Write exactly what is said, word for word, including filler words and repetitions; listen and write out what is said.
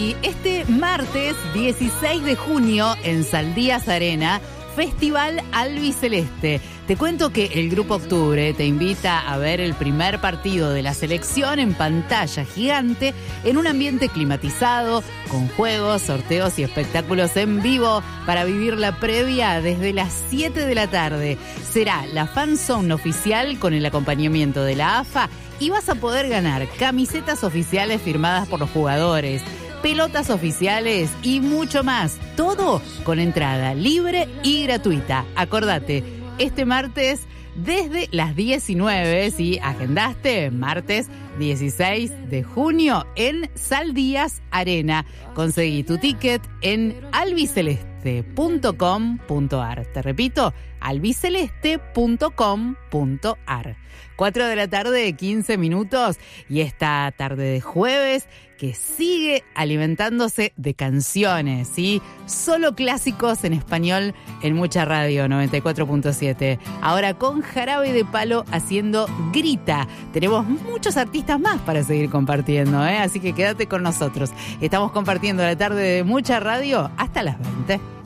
sí, este martes dieciséis de junio en Saldías Arena, Festival Albiceleste. Te cuento que el Grupo Octubre te invita a ver el primer partido de la selección en pantalla gigante, en un ambiente climatizado, con juegos, sorteos y espectáculos en vivo para vivir la previa desde las siete de la tarde. Será la Fan Zone oficial con el acompañamiento de la A F A y vas a poder ganar camisetas oficiales firmadas por los jugadores, pelotas oficiales y mucho más. Todo con entrada libre y gratuita. Acordate, este martes desde las diecinueve, si agendaste, martes dieciséis de junio en Saldías Arena. Conseguí tu ticket en albiceleste punto com punto ar. Te repito, albiceleste punto com punto ar. cuatro de la tarde, quince minutos, y esta tarde de jueves que sigue alimentándose de canciones, ¿sí? Solo clásicos en español en Mucha Radio noventa y cuatro punto siete. Ahora con Jarabe de Palo haciendo Grita. Tenemos muchos artistas más para seguir compartiendo, ¿eh? Así que quédate con nosotros. Estamos compartiendo la tarde de Mucha Radio hasta las veinte.